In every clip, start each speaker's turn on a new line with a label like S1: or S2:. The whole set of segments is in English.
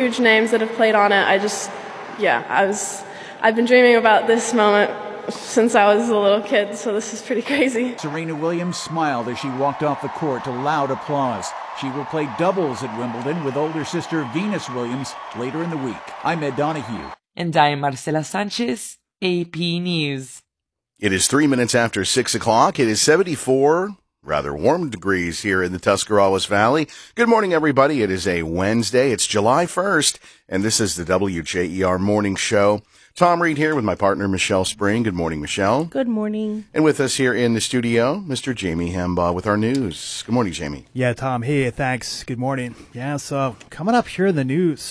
S1: huge names that have played on it. I've been dreaming about this moment since I was a little kid, so this is pretty crazy.
S2: Serena Williams smiled as she walked off the court to loud applause. She will play doubles at Wimbledon with older sister Venus Williams later in the week. I'm Ed Donahue.
S3: And I'm Marcela Sanchez, AP News.
S4: It is 3 minutes after 6 o'clock. It is 74, rather warm degrees here in the Tuscarawas Valley. Good morning, everybody. It is a Wednesday. It's July 1st, and this is the WJER Morning Show. Tom Reed here with my partner, Michelle Spring. Good morning, Michelle.
S5: Good morning.
S4: And with us here in the studio, Mr. Jamie Hambaugh with our news. Good morning, Jamie.
S6: Yeah, Tom. Hey, thanks. Good morning. Yeah, so coming up here in the news,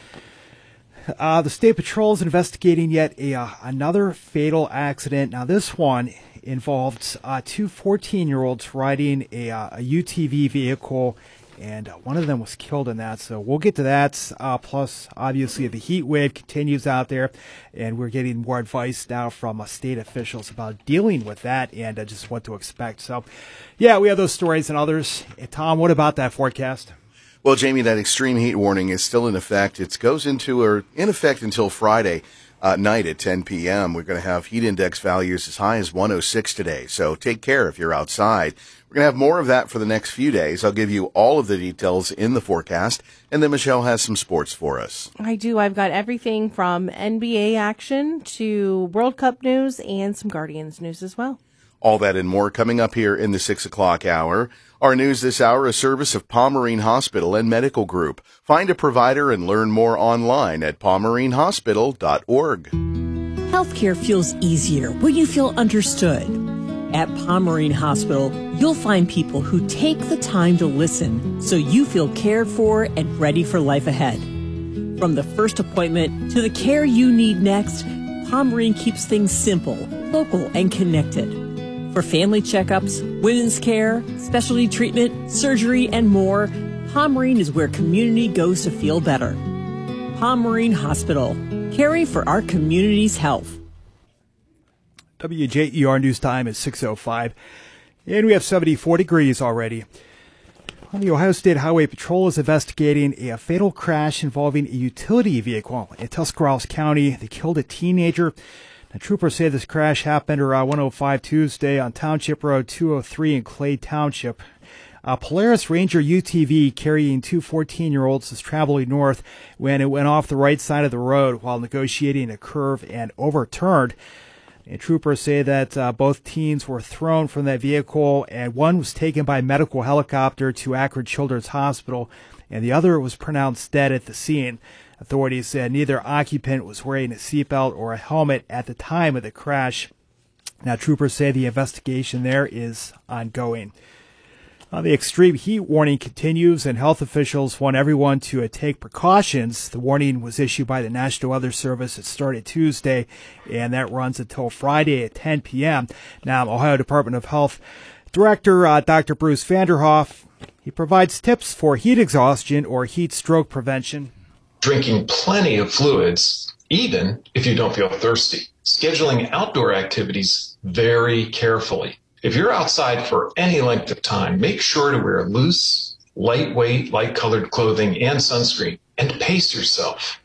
S6: the State Patrol is investigating yet another fatal accident. Now, this one involved two 14-year-olds riding a UTV vehicle, and one of them was killed in that. So we'll get to that. Plus, obviously, the heat wave continues out there, and we're getting more advice now from state officials about dealing with that and just what to expect. So, yeah, we have those stories and others. Tom, what about that forecast?
S4: Well, Jamie, that extreme heat warning is still in effect. It goes in effect until Friday night at 10 p.m. We're going to have heat index values as high as 106 today. So take care if you're outside. We're going to have more of that for the next few days. I'll give you all of the details in the forecast. And then Michelle has some sports for us.
S5: I do. I've got everything from NBA action to World Cup news and some Guardians news as well.
S4: All that and more coming up here in the 6 o'clock hour. Our news this hour, a service of Pomerene Hospital and Medical Group. Find a provider and learn more online at pomerenehospital.org.
S7: Healthcare feels easier when you feel understood. At Pomerene Hospital, you'll find people who take the time to listen so you feel cared for and ready for life ahead. From the first appointment to the care you need next, Pomerene keeps things simple, local, and connected. For family checkups, women's care, specialty treatment, surgery, and more, Pomerene is where community goes to feel better. Pomerene Hospital, caring for our community's health.
S6: WJER News Time is 6:05, and we have 74 degrees already. The Ohio State Highway Patrol is investigating a fatal crash involving a utility vehicle in Tuscarawas County that killed a teenager. The troopers say this crash happened around 105 Tuesday on Township Road 203 in Clay Township. A Polaris Ranger UTV carrying two 14-year-olds was traveling north when it went off the right side of the road while negotiating a curve and overturned. And troopers say that both teens were thrown from that vehicle, and one was taken by medical helicopter to Akron Children's Hospital, and the other was pronounced dead at the scene. Authorities said neither occupant was wearing a seatbelt or a helmet at the time of the crash. Now, troopers say the investigation there is ongoing. The extreme heat warning continues, and health officials want everyone to take precautions. The warning was issued by the National Weather Service. It started Tuesday, and that runs until Friday at 10 p.m. Now, Ohio Department of Health Director Dr. Bruce Vanderhoff, he provides tips for heat exhaustion or heat stroke prevention.
S8: Drinking plenty of fluids, even if you don't feel thirsty. Scheduling outdoor activities very carefully. If you're outside for any length of time, make sure to wear loose, lightweight, light-colored clothing and sunscreen, and pace yourself.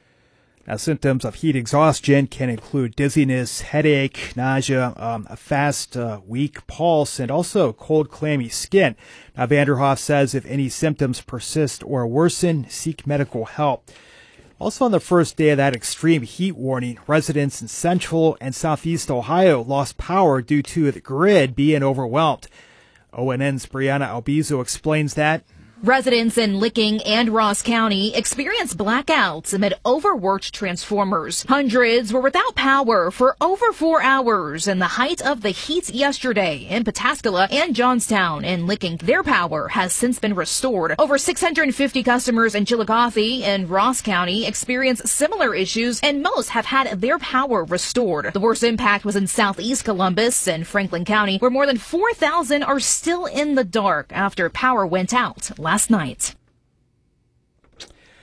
S6: Now, symptoms of heat exhaustion can include dizziness, headache, nausea, a fast, weak pulse, and also cold, clammy skin. Now, Vanderhoff says if any symptoms persist or worsen, seek medical help. Also on the first day of that extreme heat warning, residents in central and southeast Ohio lost power due to the grid being overwhelmed. ONN's Brianna Albizo explains that.
S9: Residents in Licking and Ross County experienced blackouts amid overworked transformers. Hundreds were without power for over 4 hours in the height of the heat yesterday in Pataskala and Johnstown. In Licking, their power has since been restored. Over 650 customers in Chillicothe and Ross County experienced similar issues, and most have had their power restored. The worst impact was in southeast Columbus and Franklin County, where more than 4,000 are still in the dark after power went out last night.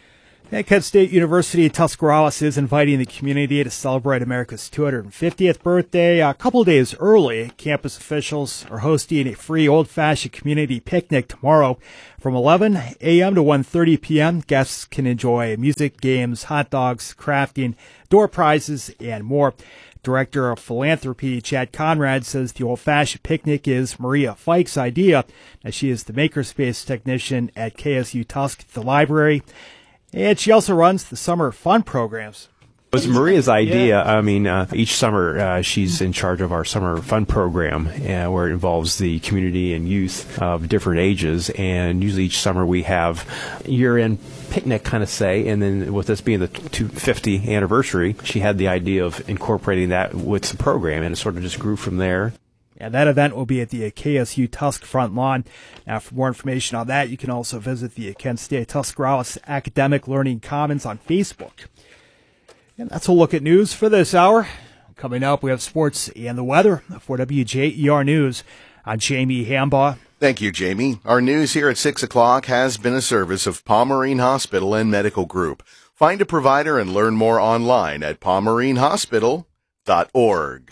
S6: And Kent State University Tuscarawas is inviting the community to celebrate America's 250th birthday. A couple days early, campus officials are hosting a free old-fashioned community picnic tomorrow from 11 a.m. to 1:30 p.m. Guests can enjoy music, games, hot dogs, crafting, door prizes, and more. Director of Philanthropy Chad Conrad says the old-fashioned picnic is Maria Fike's idea, as she is the makerspace technician at KSU Tusk, the library. And she also runs the summer fun programs.
S10: It was Maria's idea. I mean, each summer she's in charge of our summer fun program where it involves the community and youth of different ages. And usually each summer we have year-end picnic, kind of say. And then with this being the 250th anniversary, she had the idea of incorporating that with the program, and it sort of just grew from there.
S6: And that event will be at the KSU Tusk front lawn. Now, for more information on that, you can also visit the Kent State Tuscarawas Academic Learning Commons on Facebook. And that's a look at news for this hour. Coming up, we have sports and the weather. For WJER News, I'm Jamie Hambaugh.
S4: Thank you, Jamie. Our news here at 6 o'clock has been a service of Pomerene Hospital and Medical Group. Find a provider and learn more online at pomerenehospital.org.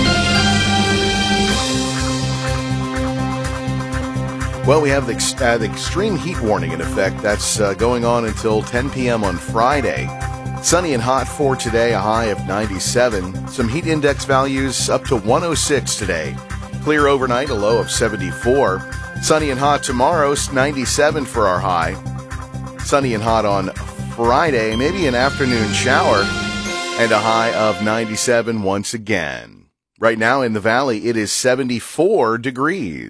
S4: Well, we have the extreme heat warning in effect. That's going on until 10 p.m. on Friday. Sunny and hot for today, a high of 97. Some heat index values up to 106 today. Clear overnight, a low of 74. Sunny and hot tomorrow, 97 for our high. Sunny and hot on Friday, maybe an afternoon shower, and a high of 97 once again. Right now in the valley, it is 74 degrees.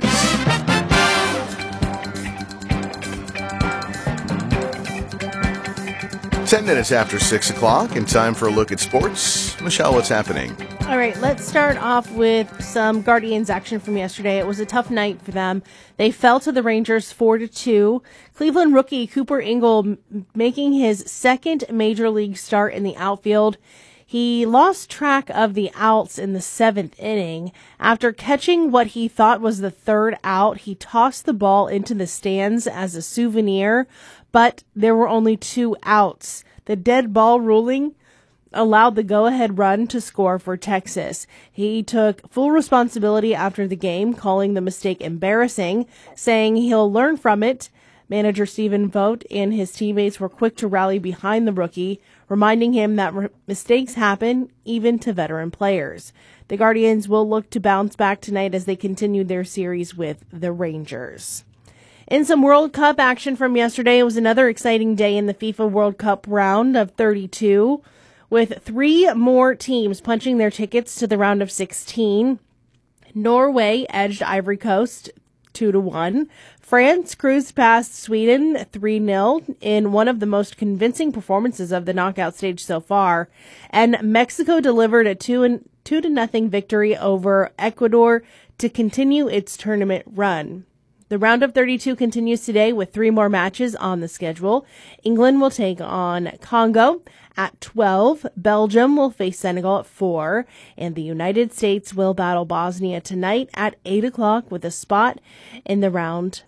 S4: 10 minutes after 6 o'clock, and time for a look at sports. Michelle, what's happening?
S5: All right, let's start off with some Guardians action from yesterday. It was a tough night for them. They fell to the Rangers 4-2. Cleveland rookie Cooper Ingle making his second major league start in the outfield. He lost track of the outs in the 7th inning. After catching what he thought was the third out, he tossed the ball into the stands as a souvenir, but there were only 2 outs. The dead ball ruling allowed the go-ahead run to score for Texas. He took full responsibility after the game, calling the mistake embarrassing, saying he'll learn from it. Manager Stephen Vogt and his teammates were quick to rally behind the rookie, reminding him that mistakes happen even to veteran players. The Guardians will look to bounce back tonight as they continue their series with the Rangers. In some World Cup action from yesterday, it was another exciting day in the FIFA World Cup round of 32, with 3 more teams punching their tickets to the round of 16. Norway edged Ivory Coast 2-1. France cruised past Sweden 3-0 in one of the most convincing performances of the knockout stage so far. And Mexico delivered a 2-0 victory over Ecuador to continue its tournament run. The round of 32 continues today with 3 more matches on the schedule. England will take on Congo at 12. Belgium will face Senegal at 4. And the United States will battle Bosnia tonight at 8 o'clock with a spot in the round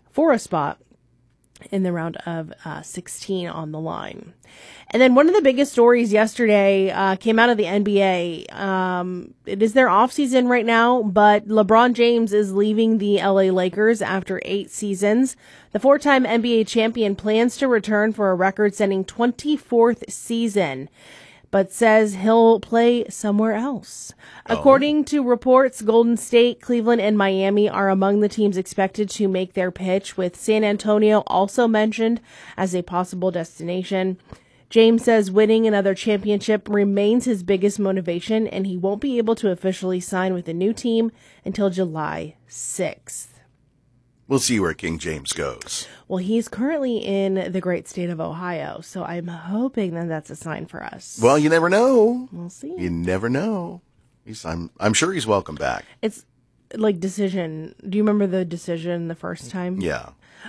S5: of 16 on the line. And then one of the biggest stories yesterday came out of the NBA. It is their offseason right now, but LeBron James is leaving the LA Lakers after 8 seasons. The 4-time NBA champion plans to return for a record-setting 24th season, but says he'll play somewhere else. According to reports, Golden State, Cleveland, and Miami are among the teams expected to make their pitch, with San Antonio also mentioned as a possible destination. James says winning another championship remains his biggest motivation, and he won't be able to officially sign with a new team until July 6th.
S4: We'll see where King James goes.
S5: Well, he's currently in the great state of Ohio, so I'm hoping that that's a sign for us.
S4: Well, you never know.
S5: We'll see.
S4: You never know. I'm sure he's welcome back.
S5: It's like Decision. Do you remember the Decision the first time?
S4: Yeah.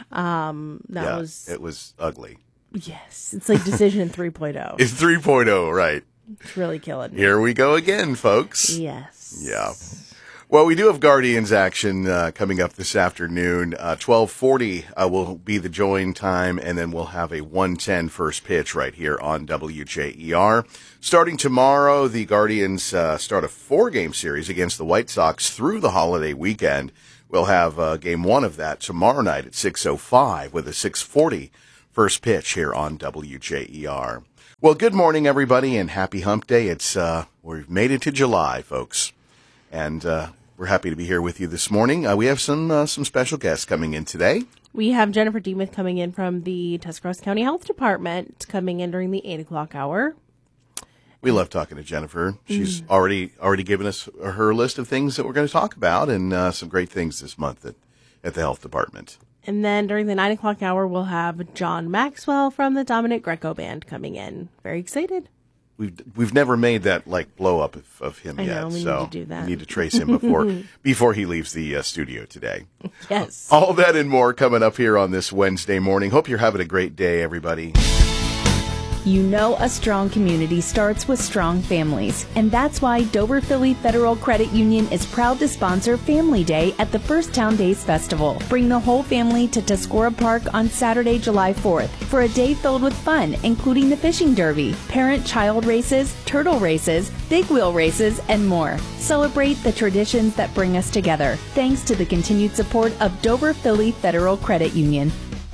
S4: It was ugly.
S5: Yes. It's like Decision 3.0.
S4: It's 3.0, right.
S5: It's really killing me.
S4: Here we go again, folks.
S5: Yes.
S4: Yeah. Well, we do have Guardians action coming up this afternoon. 12:40 will be the join time, and then we'll have a 1:10 first pitch right here on WJER. Starting tomorrow, the Guardians start a 4-game series against the White Sox through the holiday weekend. We'll have game 1 of that tomorrow night at 6:05 with a 6:40 first pitch here on WJER. Well, good morning, everybody, and happy Hump Day. It's we've made it to July, folks. And we're happy to be here with you this morning. We have some special guests coming in today.
S5: We have Jennifer Demuth coming in from the Tuscarawas County Health Department, coming in during the 8 o'clock hour.
S4: We love talking to Jennifer. She's already given us her list of things that we're going to talk about, and some great things this month at the Health Department.
S5: And then during the 9 o'clock hour, we'll have John Maxwell from the Dominic Greco Band coming in. Very excited.
S4: We've never made that blow up of him yet,
S5: know, we
S4: so
S5: need to do that.
S4: We need to trace him before he leaves the studio today.
S5: Yes.
S4: All that and more coming up here on this Wednesday morning. Hope you're having a great day, everybody.
S11: You know a strong community starts with strong families, and that's why Dover Philly Federal Credit Union is proud to sponsor Family Day at the First Town Days Festival. Bring the whole family to Tuscarora Park on Saturday, July 4th for a day filled with fun, including the fishing derby, parent-child races, turtle races, big wheel races, and more. Celebrate the traditions that bring us together. Thanks to the continued support of Dover Philly Federal Credit Union.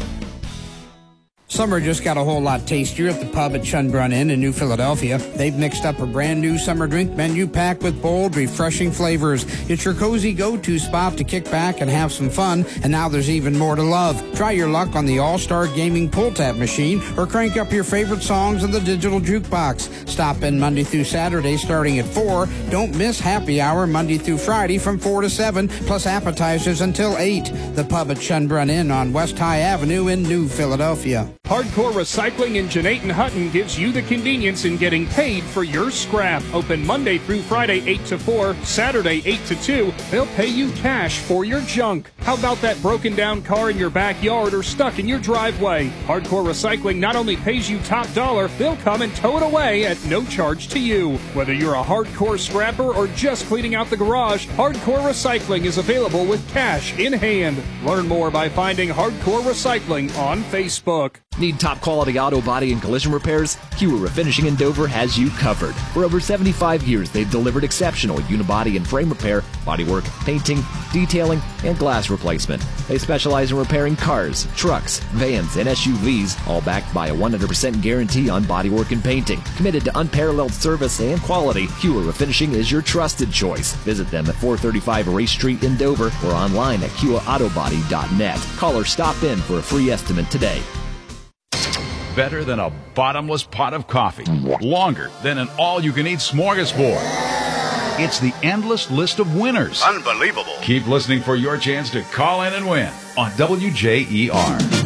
S12: Summer just got a whole lot tastier at the pub at Chunbrun Inn in New Philadelphia. They've mixed up a brand new summer drink menu packed with bold, refreshing flavors. It's your cozy go-to spot to kick back and have some fun, and now there's even more to love. Try your luck on the All-Star Gaming Pull Tab machine or crank up your favorite songs in the digital jukebox. Stop in Monday through Saturday starting at 4. Don't miss happy hour Monday through Friday from 4 to 7, plus appetizers until 8. The pub at Chunbrun Inn on West High Avenue in New Philadelphia.
S13: Hardcore Recycling in Jeanette and Hutton gives you the convenience in getting paid for your scrap. Open Monday through Friday 8 to 4, Saturday 8 to 2. They'll pay you cash for your junk. How about that broken down car in your backyard or stuck in your driveway? Hardcore Recycling not only pays you top dollar, they'll come and tow it away at no charge to you. Whether you're a hardcore scrapper or just cleaning out the garage, Hardcore Recycling is available with cash in hand. Learn more by finding Hardcore Recycling on Facebook.
S14: Need top quality auto body and collision repairs? Hewer Refinishing in Dover has you covered. For over 75 years, they've delivered exceptional unibody and frame repair, bodywork, painting, detailing, and glass replacement. They specialize in repairing cars, trucks, vans, and SUVs, all backed by a 100% guarantee on bodywork and painting. Committed to unparalleled service and quality, Hewer Refinishing is your trusted choice. Visit them at 435 Race Street in Dover or online at HewerAutobody.net. Call or stop in for a free estimate today.
S15: Better than a bottomless pot of coffee. Longer than an all-you-can-eat smorgasbord. It's the endless list of winners.
S16: Unbelievable.
S15: Keep listening for your chance to call in and win on WJER.